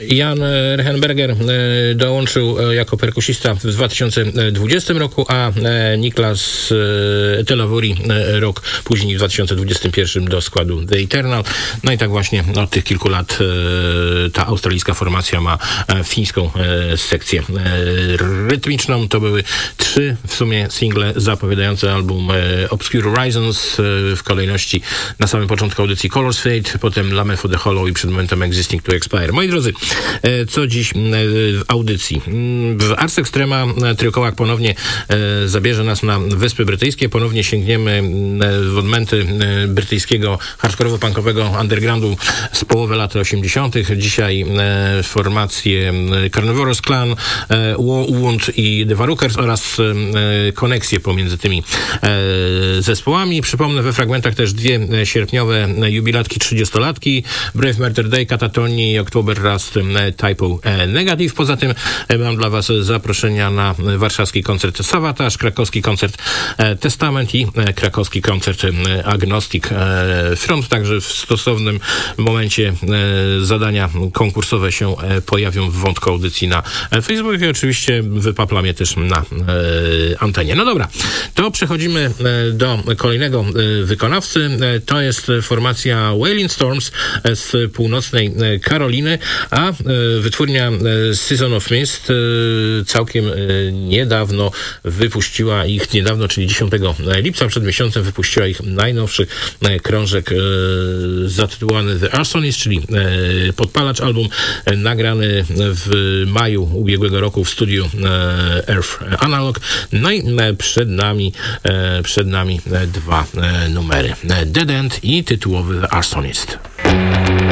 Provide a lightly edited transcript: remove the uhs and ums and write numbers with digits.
Jan Rehenberger dołączył jako perkusista w 2020 roku, a Niklas Telavori rok później w 2021 do składu The Eternal. No i tak właśnie od tych kilku lat ta australijska formacja ma fińską sekcję rytmiczną. To były 3 w sumie single zapowiadające album Obscure Horizons, w kolejności na samym początku audycji Colors Fade, potem Lament for the Hollow i przed momentem Existing to Expire. Moi drodzy, co dziś w audycji? W Ars Extrema Trykołak ponownie zabierze nas na Wyspy Brytyjskie. Ponownie sięgniemy w odmęty brytyjskiego hardkorowo-punkowego undergroundu z połowy lat 80. Dzisiaj formacje Carnivorous Clan, Wound i The Varukers oraz koneksje pomiędzy tymi zespołami. Przypomnę we fragmentach też 2 sierpniowe jubilatki 30-latki, Brave Murder Day, Katatonii i October Rust, Typo Negative. Poza tym mam dla was zaproszenia na warszawski koncert Savatage, krakowski koncert Testament i krakowski koncert Agnostic Front. Także w stosownym momencie zadania konkursowe się pojawią w wątku audycji na Facebooku i oczywiście wypaplam je też na antenie. No dobra, to przechodzimy do kolejnego wykonawcy. To jest formacja Wailing Storms z północnej Karoliny, a wytwórnia Season of Mist całkiem niedawno wypuściła ich, czyli 10 lipca, przed miesiącem wypuściła ich najnowszy krążek zatytułowany The Arsonist, czyli Podpalacz, album nagrany w maju ubiegłego roku w studiu Earth Analog. No i przed nami 2 numery. Dead End i tytułowy The Arsonist.